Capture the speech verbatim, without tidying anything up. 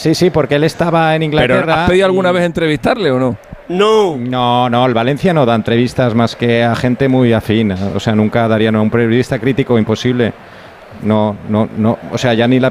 Sí, sí, porque él estaba en Inglaterra. ¿Pero has pedido alguna vez entrevistarle o no? No. No, no, el Valencia no da entrevistas más que a gente muy afín. O sea, nunca darían a un periodista crítico, imposible. No, no, no. O sea, ya ni la